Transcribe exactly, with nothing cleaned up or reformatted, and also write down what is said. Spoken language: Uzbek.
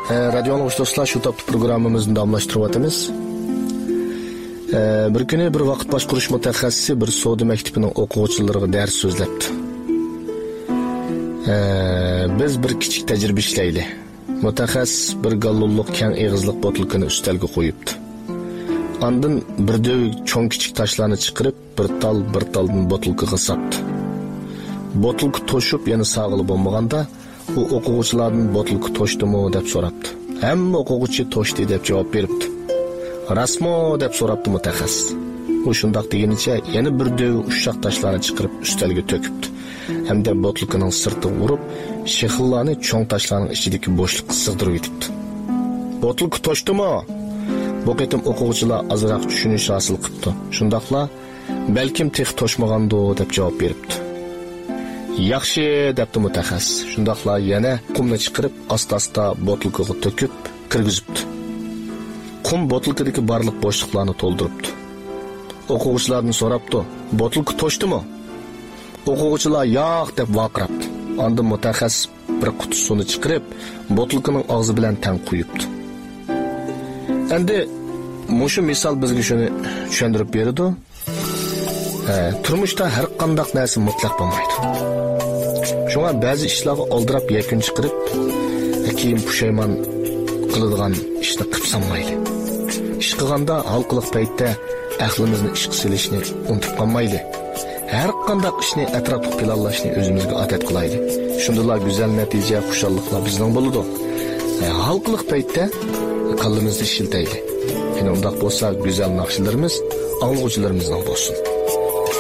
Radyoning do'stlar, shu topda programmamizni davomlashtiryapmiz. Bir kuni bir vaqt boshqarish mutaxassisi bir savdo maktabining o'quvchilariga dars so'zlabdi. Biz bir kichik tajriba ishlayli. Mutaxassis bir gallonlik keng eg'izliq botilkani ustalga qo'yibdi. Ondan bir dövük cho'ng kichik toshlarni chiqarib, bir tal bir taldan botilkaga sapdi. Botilka to'shib, yana sog'ili bo'lmaganda, u o'quvchilardan botilka toshdimi deb so'rabdi. Hamma o'quvchi toshdi deb javob beribdi. Rasmo deb so'rabdi mutaxassis. U shundoq deganicha yana bir dövük ushshaq toshlarni chiqarib ustalga to'kibdi. Hamda botilkaning sirtiga urib, shexillarni cho'ng toshlarning ichidagi bo'shliqqa sig'dirib yetibdi. Botilka toshdimi? Bu qitim o'quvchilar azroq tushunish hosil qilibdi. Shundaqla, balkim tex toshmagandi deb javob beribdi. Yaxshi debdi mutaxassis. Shundaqla yana qumni chiqarib, asta-asta botilkaga to'kib, kirgizibdi. Qum botilkadagi barliq bo'shliqlarni to'ldiribdi. O'quvchilardan so'rabdi: "Botilka toshdimi?" O'quvchilar yo'q deb vaqirabdi. Ondan mutaxassis bir quti suvni chiqarib, botilkaning og'zi bilan tang quyibdi. Endi mushu misol bizga shuni tushuntirib beradi. Turmushda har qanday narsa mutlaq bo'lmaydi. Shunga ba'zi ishlarga oldirab yakun chiqarib, keyin pushaymon qiladigan ishni qilsam mayli. Ish qilganda halqiliq paytda aqlimizni ishga solishni unutib qolmayli. Har qanday ishni atrofli planlashni o'zimizga odat qilaylik. Shundalar go'zal natija, xushalliklar bizning bo'ladi. Halqiliq paytda qalbimizni ishiltaylik. Yine undaq bo'lsa, go'zal naqshlarimiz anglovchilarimizning bo'lsin.